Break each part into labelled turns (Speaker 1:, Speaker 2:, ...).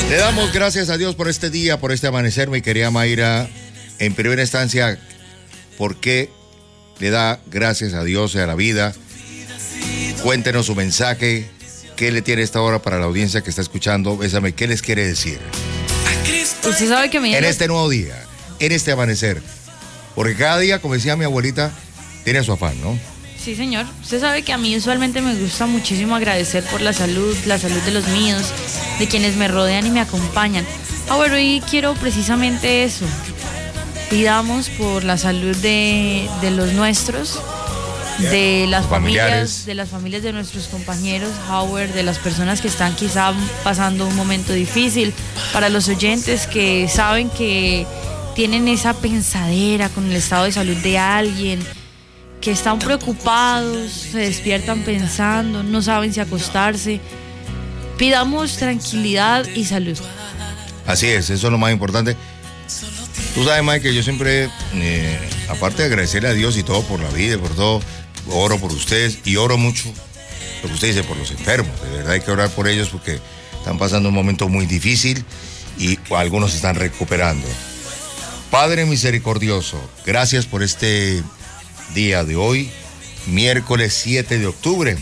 Speaker 1: Le damos gracias a Dios por este día, por este amanecer, mi querida Mayra. En primera instancia, ¿por qué le da gracias a Dios y a la vida? Cuéntenos su mensaje. ¿Qué le tiene esta hora para la audiencia que está escuchando? Bésame, ¿qué les quiere decir?
Speaker 2: Usted sabe que
Speaker 1: en este nuevo día, en este amanecer. Porque cada día, como decía mi abuelita, tiene su afán, ¿no?
Speaker 2: Sí, señor. Usted sabe que a mí usualmente me gusta muchísimo agradecer por la salud de los míos, de quienes me rodean y me acompañan. Bueno, hoy quiero precisamente eso. Pidamos por la salud de los nuestros, de las familias de nuestros compañeros, Howard, de las personas que están quizá pasando un momento difícil, para los oyentes que saben que tienen esa pensadera con el estado de salud de alguien, que están preocupados, se despiertan pensando, no saben si acostarse. Pidamos tranquilidad y salud.
Speaker 1: Así es, eso es lo más importante. Tú sabes, Mike, que yo siempre, aparte de agradecerle a Dios y todo por la vida, por todo, oro por ustedes y oro mucho, lo que usted dice, por los enfermos. De verdad hay que orar por ellos porque están pasando un momento muy difícil y algunos se están recuperando. Padre misericordioso, gracias por este día de hoy, miércoles 7 de octubre,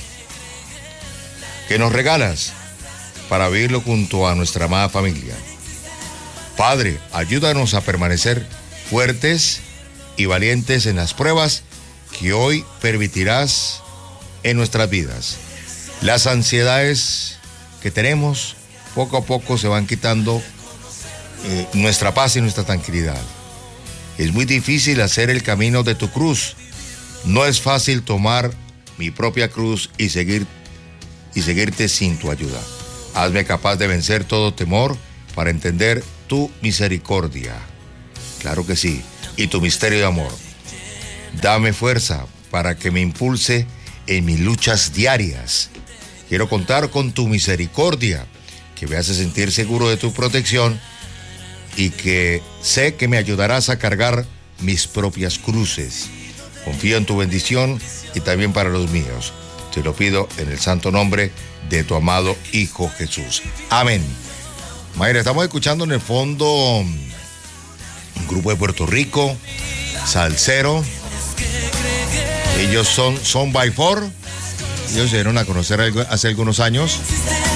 Speaker 1: que nos regalas para vivirlo junto a nuestra amada familia. Padre, ayúdanos a permanecer fuertes y valientes en las pruebas que hoy permitirás en nuestras vidas. Las ansiedades que tenemos poco a poco se van quitando nuestra paz y nuestra tranquilidad. Es muy difícil hacer el camino de tu cruz. No es fácil tomar mi propia cruz y seguirte sin tu ayuda. Hazme capaz de vencer todo temor para entender tu misericordia. Claro que sí. Y tu misterio de amor. Dame fuerza para que me impulse en mis luchas diarias. Quiero contar con tu misericordia, que me hace sentir seguro de tu protección y que sé que me ayudarás a cargar mis propias cruces. Confío en tu bendición y también para los míos. Te lo pido en el santo nombre de tu amado Hijo Jesús. Amén. Mayra, estamos escuchando en el fondo un grupo de Puerto Rico, salsero. Ellos son Son by Four. Ellos se dieron a conocer hace algunos años.